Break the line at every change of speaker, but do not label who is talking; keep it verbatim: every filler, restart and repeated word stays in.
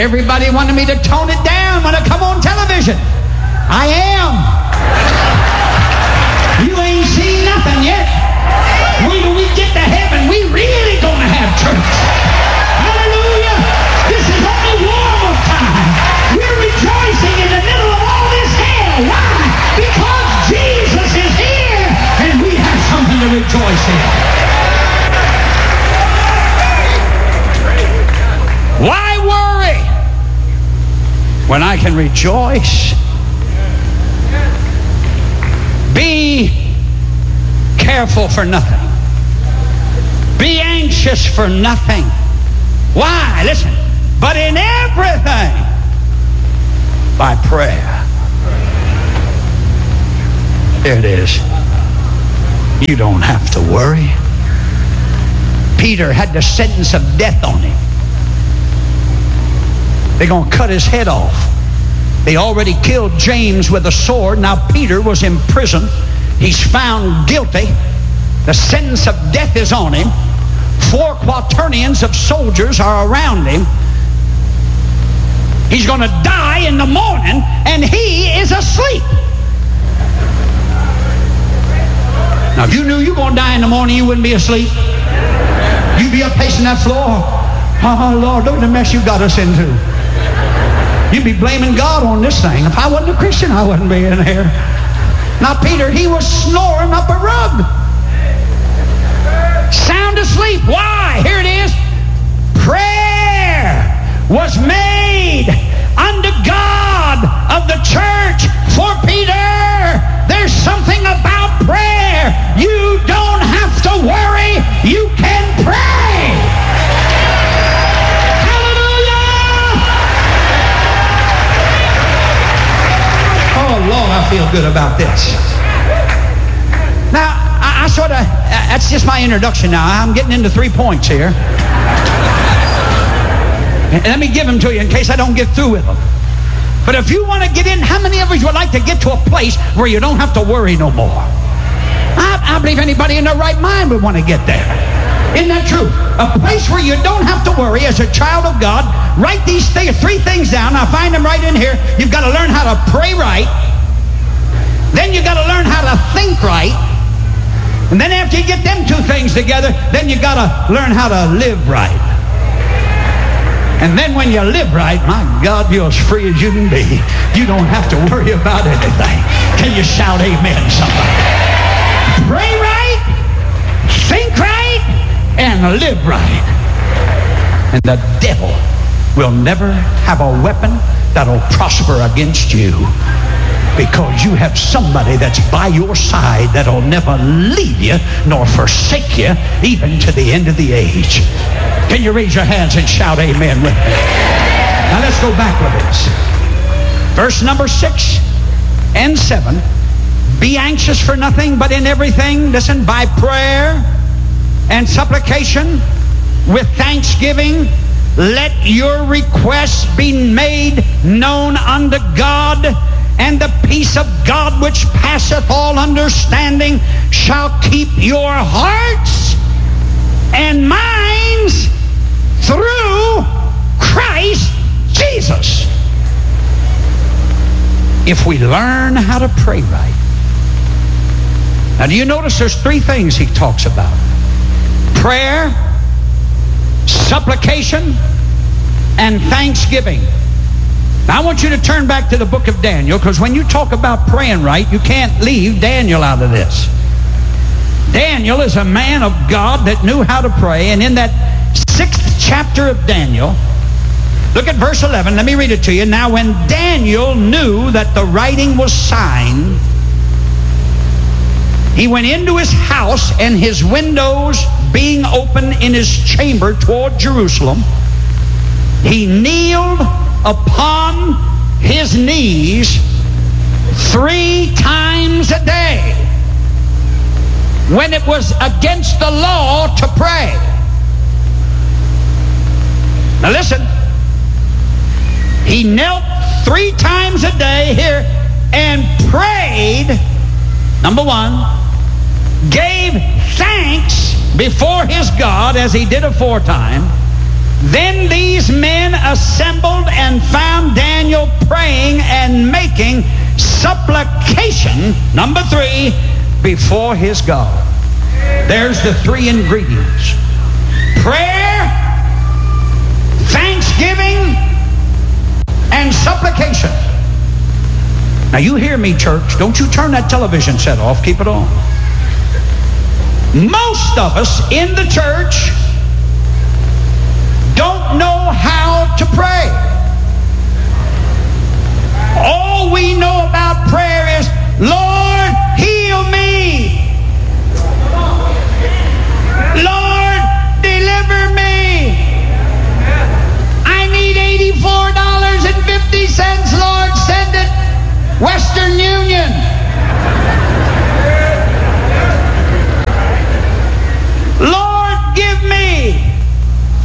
Everybody wanted me to tone it down when I come on television. I am. You ain't seen nothing yet. Wait till we get to heaven, we really gonna have church. Hallelujah. This is only warm-up time. We're rejoicing in the middle of all this hell. Why? Because Jesus is here and we have something to rejoice in. Why worry when I can rejoice? Be careful for nothing. Be anxious for nothing. Why? Listen. But in everything, by prayer. There it is. You don't have to worry. Peter had the sentence of death on him. They're going to cut his head off. They already killed James with a sword. Now Peter was in prison. He's found guilty. The sentence of death is on him. Four quaternions of soldiers are around him. He's going to die in the morning, and he is asleep. Now, if you knew you were going to die in the morning, you wouldn't be asleep. You'd be up pacing that floor. Oh, Lord, look at the mess you got us into. You'd be blaming God on this thing. If I wasn't a Christian, I wouldn't be in here. Now, Peter, he was snoring up a rug. Sound asleep. Why? Here it is. Prayer was made unto God of the church for Peter. There's something about prayer. You don't have to worry. You can pray. Hallelujah. Oh, Lord, I feel good about this. Now, I, I sort of, that's just my introduction now. I'm getting into three points here. And let me give them to you in case I don't get through with them. But if you want to get in, how many of us would like to get to a place where you don't have to worry no more? I, I believe anybody in their right mind would want to get there. Isn't that true? A place where you don't have to worry as a child of God. Write these th- three things down. Now find them right in here. You've got to learn how to pray right. Then you've got to learn how to think right. And then after you get them two things together, then you've got to learn how to live right. And then when you live right, my God, you're as free as you can be. You don't have to worry about anything. Can you shout amen, somebody? Pray right, think right, and live right. And the devil will never have a weapon that'll prosper against you, because you have somebody that's by your side that'll never leave you nor forsake you even to the end of the age. Can you raise your hands and shout amen with me? Now let's go back with this. Verse number six and seven. Be anxious for nothing, but in everything, listen, by prayer and supplication with thanksgiving, let your requests be made known unto God, and the peace of God which passeth all understanding shall keep your hearts and minds through Christ Jesus. If we learn how to pray right. Now, do you notice there's three things he talks about? Prayer, supplication, and thanksgiving. Now, I want you to turn back to the book of Daniel, because when you talk about praying right, you can't leave Daniel out of this. Daniel is a man of God that knew how to pray, and in that sixth chapter of Daniel, look at verse eleven. Let me read it to you. Now, when Daniel knew that the writing was signed, he went into his house, and his windows being open in his chamber toward Jerusalem, he kneeled upon his knees three times a day, when it was against the law to pray. Now listen, he knelt three times a day here and prayed, number one, gave thanks before his God as he did aforetime, Then these men assembled and found Daniel praying and making supplication, number three, before his God. There's the three ingredients. Prayer, thanksgiving, and supplication. Now you hear me, church. Don't you turn that television set off. Keep it on. Most of us in the church don't know how to pray. All we know about prayer is, Lord, heal me. Lord, deliver me. I need eighty-four dollars and fifty cents. Lord, send it west